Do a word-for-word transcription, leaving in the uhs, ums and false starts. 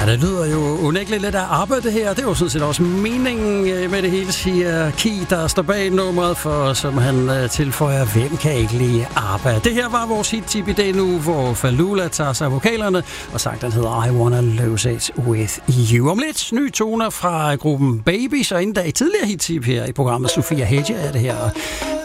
Ja, det lyder jo unægteligt lidt af arbejde det her. Det er jo sådan set også meningen med det hele, siger Ki, der står bag nummeret, for som han tilføjer, hvem kan ikke lide arbejde. Det her var vores hit-tip i dag nu, hvor Falula tager sig vokalerne, og sagt, den hedder I Wanna Lose It With You. Om lidt nye toner fra gruppen Babies, og inden da i tidligere hit-tip her i programmet, Sofia Hedge er det her.